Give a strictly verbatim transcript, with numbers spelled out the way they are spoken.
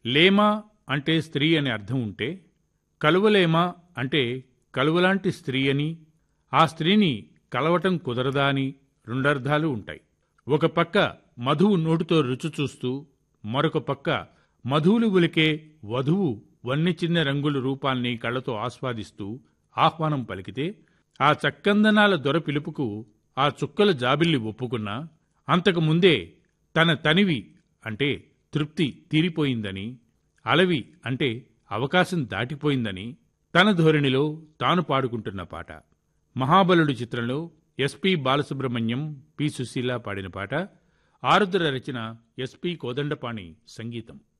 లేమ అంటే స్త్రీ అని అర్థం ఉంటే, కలువలేమ అంటే కలువలాంటి స్త్రీ అని, ఆ స్త్రీని కలవటం కుదరదా అని రెండర్థాలు ఉంటాయి. ఒక పక్క మధువు నోటితో రుచి చూస్తూ, మరొక పక్క మధువులు ఒలికే వధువు వన్నె చిన్న రంగుల రూపాల్ని కళ్లతో ఆస్వాదిస్తూ ఆహ్వానం పలికితే, ఆ చక్కందనాల దొర పిలుపుకు ఆ చుక్కల జాబిల్లి ఒప్పుకున్నా, అంతకుముందే తన తనివి అంటే తృప్తి తీరిపోయిందని, అలవి అంటే అవకాశం దాటిపోయిందని తన ధోరణిలో తాను పాడుకుంటున్న పాట. మహాబలుడు చిత్రంలో ఎస్పి బాలసుబ్రహ్మణ్యం, పి సుశీల పాడిన పాట. ఆరుద్ర రచన, ఎస్పి కోదండపాణి సంగీతం.